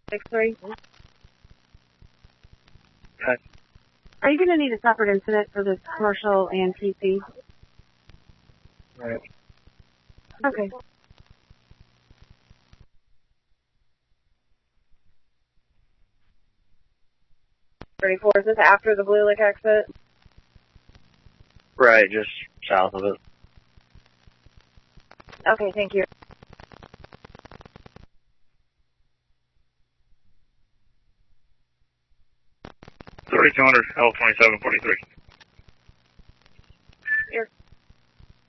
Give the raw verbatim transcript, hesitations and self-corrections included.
six three. Okay. Are you going to need a separate incident for this commercial and P C? Right. Okay. thirty-four, is this after the Blue Lick exit? Right, just south of it. Okay, thank you. thirty-two hundred, L twenty-seven forty-three.